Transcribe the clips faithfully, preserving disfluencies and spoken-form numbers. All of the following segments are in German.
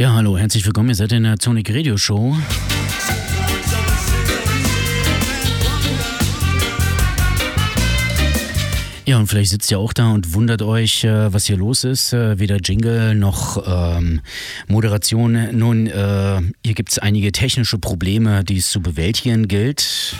Ja, hallo, herzlich willkommen. Ihr seid in der Sonic Radio Show. Ja, und vielleicht sitzt ihr auch da und wundert euch, äh, was hier los ist. Äh, weder Jingle noch ähm, Moderation. Nun, äh, hier gibt es einige technische Probleme, die es zu bewältigen gilt.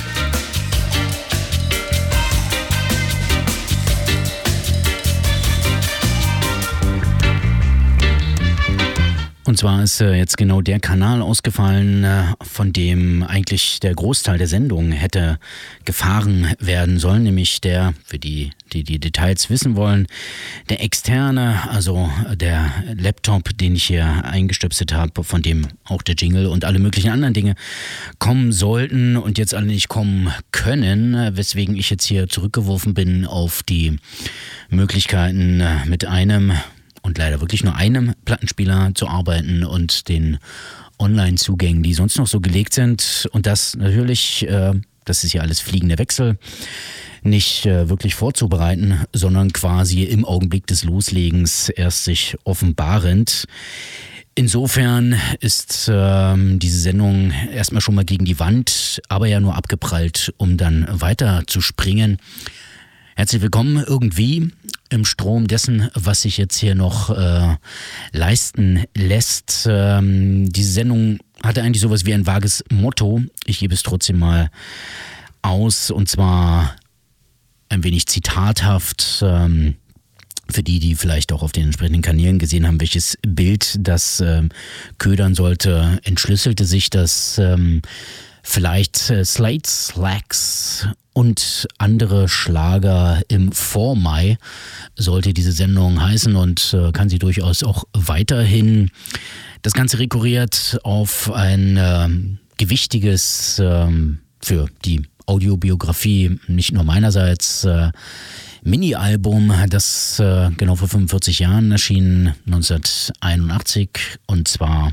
Und zwar ist äh, jetzt genau der Kanal ausgefallen, äh, von dem eigentlich der Großteil der Sendung hätte gefahren werden sollen, nämlich der, für die, die die Details wissen wollen, der externe, also der Laptop, den ich hier eingestöpselt habe, von dem auch der Jingle und alle möglichen anderen Dinge kommen sollten und jetzt alle nicht kommen können, weswegen ich jetzt hier zurückgeworfen bin auf die Möglichkeiten äh, mit einem und leider wirklich nur einem Plattenspieler zu arbeiten und den Online-Zugängen, die sonst noch so gelegt sind. Und das natürlich, äh, das ist ja alles fliegender Wechsel, nicht äh, wirklich vorzubereiten, sondern quasi im Augenblick des Loslegens erst sich offenbarend. Insofern ist ähm, diese Sendung erstmal schon mal gegen die Wand, aber ja nur abgeprallt, um dann weiter zu springen. Herzlich willkommen irgendwie im Strom dessen, was sich jetzt hier noch äh, leisten lässt. Ähm, diese Sendung hatte eigentlich sowas wie ein vages Motto. Ich gebe es trotzdem mal aus, und zwar ein wenig zitathaft. Ähm, für die, die vielleicht auch auf den entsprechenden Kanälen gesehen haben, welches Bild das ähm, ködern sollte, entschlüsselte sich das ähm, vielleicht äh, Slate, Slacks und andere Schlager im Vormai sollte diese Sendung heißen und äh, kann sie durchaus auch weiterhin. Das Ganze rekurriert auf ein äh, gewichtiges, äh, für die Audiobiografie nicht nur meinerseits, äh, Mini-Album, das äh, genau vor fünfundvierzig Jahren erschien, neunzehnhunderteinundachtzig, und zwar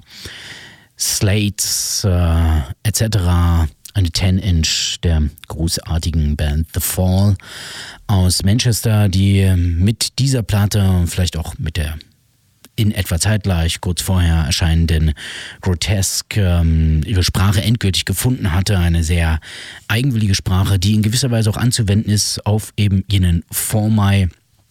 Slates äh, et cetera, eine zehn-Inch der großartigen Band The Fall aus Manchester, die mit dieser Platte, vielleicht auch mit der in etwa zeitgleich kurz vorher erscheinenden Grotesque, ähm, ihre Sprache endgültig gefunden hatte. Eine sehr eigenwillige Sprache, die in gewisser Weise auch anzuwenden ist auf eben jenen Vormai.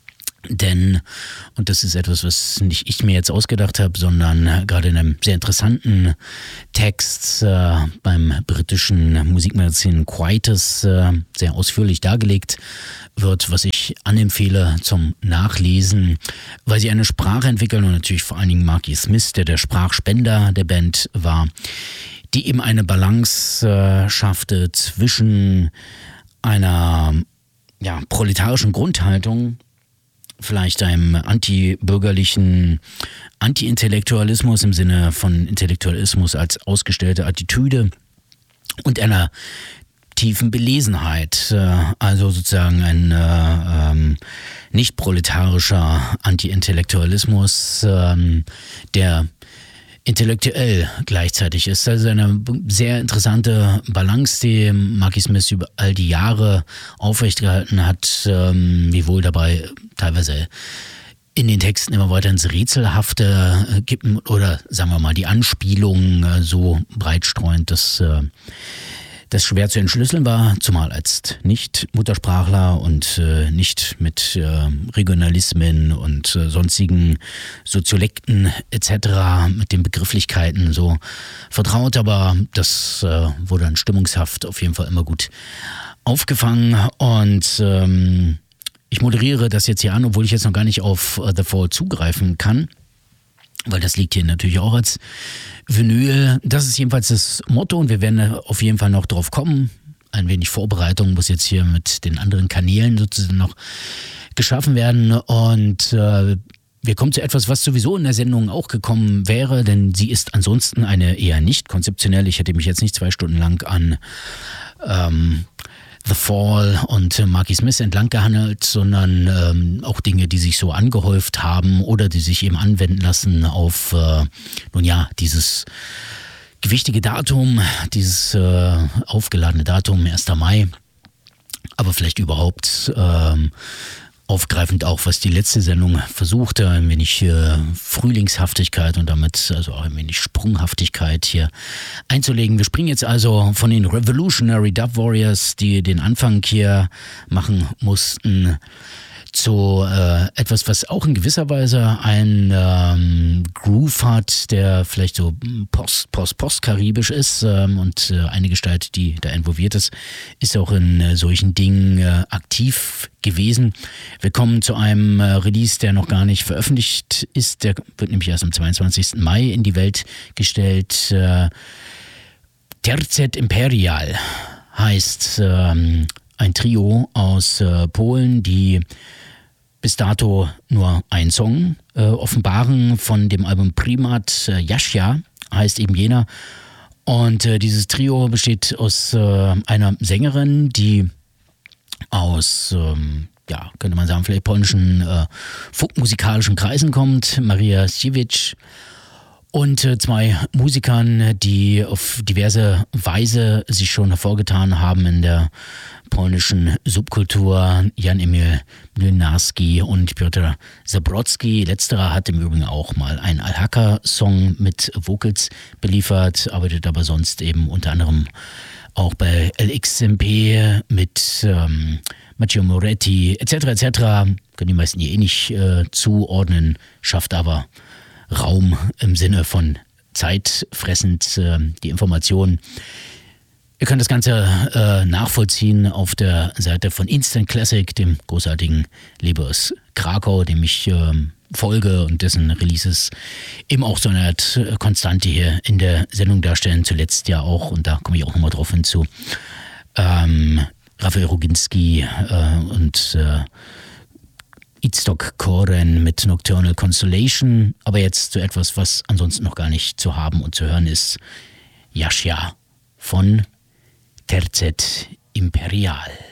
Denn, und das ist etwas, was nicht ich mir jetzt ausgedacht habe, sondern äh, gerade in einem sehr interessanten Text äh, beim britischen Musikmagazin Quietus äh, sehr ausführlich dargelegt wird, was ich anempfehle zum Nachlesen, weil sie eine Sprache entwickeln und natürlich vor allen Dingen Marky Smith, der der Sprachspender der Band war, die eben eine Balance äh, schaffte zwischen einer ja, proletarischen Grundhaltung, vielleicht einem antibürgerlichen Anti-Intellektualismus im Sinne von Intellektualismus als ausgestellte Attitüde und einer tiefen Belesenheit, also sozusagen ein äh, ähm, nicht proletarischer Anti-Intellektualismus, ähm, der intellektuell gleichzeitig ist. Also eine sehr interessante Balance, die Marky Smith über all die Jahre aufrechtgehalten hat, ähm, wiewohl dabei teilweise in den Texten immer weiter ins Rätselhafte äh, kippen oder sagen wir mal die Anspielungen äh, so breitstreuend, dass äh, das schwer zu entschlüsseln war, zumal als Nicht-Muttersprachler und äh, nicht mit äh, Regionalismen und äh, sonstigen Soziolekten et cetera, mit den Begrifflichkeiten so vertraut, aber das äh, wurde dann stimmungshaft auf jeden Fall immer gut aufgefangen. Und ähm, ich moderiere das jetzt hier an, obwohl ich jetzt noch gar nicht auf uh, The Fall zugreifen kann, weil das liegt hier natürlich auch als Vinyl. Das ist jedenfalls das Motto und wir werden auf jeden Fall noch drauf kommen. Ein wenig Vorbereitung muss jetzt hier mit den anderen Kanälen sozusagen noch geschaffen werden. Und äh, wir kommen zu etwas, was sowieso in der Sendung auch gekommen wäre, denn sie ist ansonsten eine eher nicht konzeptionelle. Ich hätte mich jetzt nicht zwei Stunden lang an ähm, The Fall und äh, Marky Smith entlang gehandelt, sondern ähm, auch Dinge, die sich so angehäuft haben oder die sich eben anwenden lassen auf, äh, nun ja, dieses gewichtige Datum, dieses äh, aufgeladene Datum, erster Mai, aber vielleicht überhaupt ähm, Aufgreifend auch, was die letzte Sendung versuchte, ein wenig äh, Frühlingshaftigkeit und damit also auch ein wenig Sprunghaftigkeit hier einzulegen. Wir springen jetzt also von den Revolutionary Dub Warriors, die den Anfang hier machen mussten, zu äh, etwas, was auch in gewisser Weise ein ähm, Groove hat, der vielleicht so post, post, postkaribisch ist ähm, und äh, eine Gestalt, die da involviert ist, ist auch in äh, solchen Dingen äh, aktiv gewesen. Wir kommen zu einem äh, Release, der noch gar nicht veröffentlicht ist. Der wird nämlich erst am zweiundzwanzigsten Mai in die Welt gestellt. Äh, Tercet Imperial heißt ähm, ein Trio aus äh, Polen, die bis dato nur einen Song äh, offenbaren von dem Album Primat. äh, Jasia heißt eben jener. Und äh, dieses Trio besteht aus äh, einer Sängerin, die aus, ähm, ja, könnte man sagen, vielleicht polnischen äh, folkmusikalischen Kreisen kommt, Maria Siewicz, und äh, zwei Musikern, die auf diverse Weise sich schon hervorgetan haben in der polnischen Subkultur, Jan-Emil Młynarski und Piotr Zabrocki. Letzterer hat im Übrigen auch mal einen Al-Haka-Song mit Vocals beliefert, arbeitet aber sonst eben unter anderem auch bei L X M P mit ähm, Matteo Moretti et cetera et cetera. Können die meisten hier eh nicht äh, zuordnen, schafft aber Raum im Sinne von zeitfressend äh, die Informationen. Ihr könnt das Ganze äh, nachvollziehen auf der Seite von Instant Classic, dem großartigen Label aus Krakau, dem ich äh, folge und dessen Releases eben auch so eine Art Konstante hier in der Sendung darstellen. Zuletzt ja auch, und da komme ich auch nochmal drauf hinzu, ähm, Raphael Roginski äh, und äh, Itzhak Koren mit Nocturnal Constellation, aber jetzt zu etwas, was ansonsten noch gar nicht zu haben und zu hören ist. Jasia von Tercet Imperial.